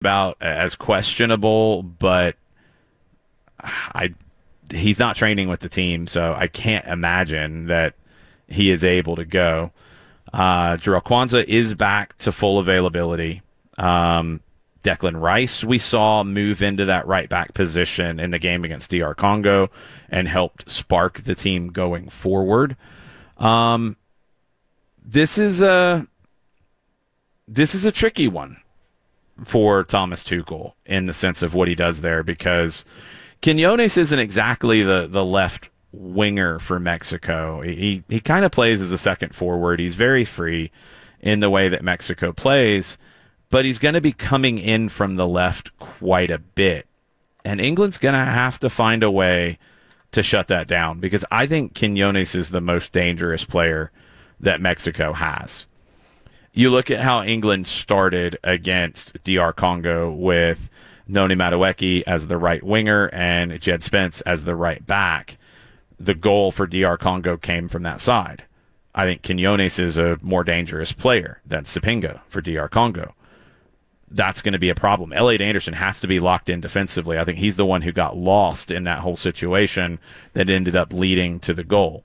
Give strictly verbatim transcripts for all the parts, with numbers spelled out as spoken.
about as questionable, but I he's not training with the team, so I can't imagine that he is able to go. Uh, Jarrell Kwanzaa is back to full availability. Um, Declan Rice, we saw move into that right back position in the game against D R Congo and helped spark the team going forward. Um, this is a this is a tricky one for Thomas Tuchel in the sense of what he does there, because Quiñones isn't exactly the, the left winger for Mexico. He he kind of plays as a second forward. He's very free in the way that Mexico plays, but he's going to be coming in from the left quite a bit. And England's going to have to find a way to shut that down, because I think Quiñones is the most dangerous player that Mexico has. You look at how England started against D R Congo with Noni Madueke as the right winger and Jed Spence as the right back. The goal for D R Congo came from that side. I think Quiñones is a more dangerous player than Sapinga for D R Congo. That's going to be a problem. Elliot Anderson has to be locked in defensively. I think he's the one who got lost in that whole situation that ended up leading to the goal.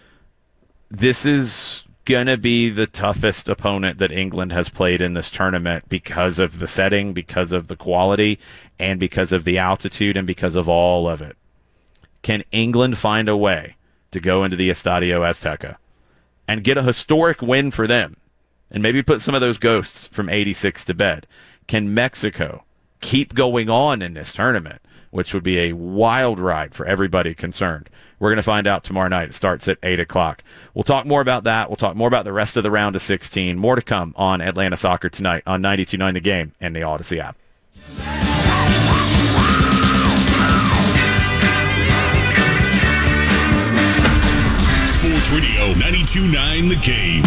This is going to be the toughest opponent that England has played in this tournament because of the setting, because of the quality, and because of the altitude, and because of all of it. Can England find a way to go into the Estadio Azteca and get a historic win for them and maybe put some of those ghosts from eighty-six to bed? Can Mexico keep going on in this tournament, which would be a wild ride for everybody concerned? We're going to find out tomorrow night. It starts at eight o'clock. We'll talk more about that. We'll talk more about the rest of the round of sixteen. More to come on Atlanta Soccer tonight on ninety-two point nine The Game and the Odyssey app. Sports Radio ninety-two point nine The Game.